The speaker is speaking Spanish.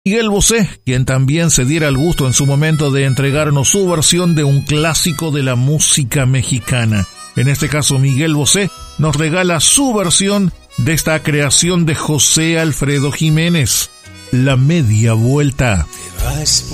Miguel Bosé, quien también se diera el gusto en su momento de entregarnos su versión de un clásico de la música mexicana. En este caso, Miguel Bosé nos regala su versión de esta creación de José Alfredo Jiménez, La Media Vuelta.